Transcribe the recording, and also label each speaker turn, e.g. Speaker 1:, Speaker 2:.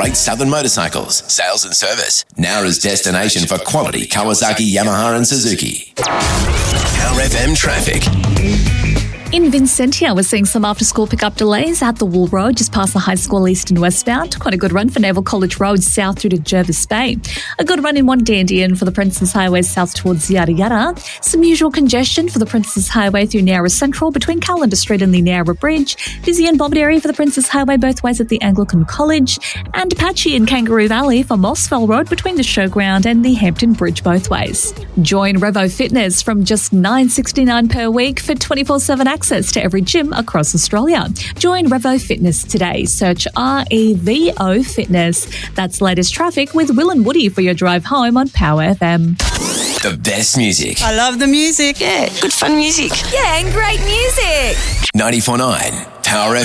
Speaker 1: Great Southern Motorcycles, sales and service. Nowra's destination for quality Kawasaki, Yamaha and Suzuki. Power FM traffic.
Speaker 2: In Vincentia, we're seeing some after-school pickup delays at the Wool Road, just past the high school east and westbound. Quite a good run for Naval College Road south through to Jervis Bay. A good run in Wondandian for the Princess Highway south towards Yada Yada. Some usual congestion for the Princess Highway through Nowra Central between Calendar Street and the Nowra Bridge. Busy in Bobbit for the Princess Highway both ways at the Anglican College. And patchy in Kangaroo Valley for Mossville Road between the Showground and the Hampton Bridge both ways. Join Revo Fitness from just $9.69 per week for 24/7 access to every gym across Australia. Join Revo Fitness today. Search REVO Fitness. That's latest traffic with Will and Woody for your drive home on Power FM.
Speaker 1: The best music.
Speaker 3: I love the music.
Speaker 4: Yeah, good fun music.
Speaker 5: Yeah, and great music.
Speaker 1: 94.9 Power FM.